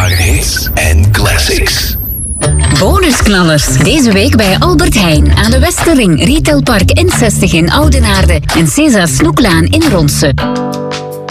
onvergetbare hits en classics. Bonusknallers. Deze week bij Albert Heijn aan de Westerring, Retailpark N60 in Oudenaarde en César Snoeklaan in Ronse.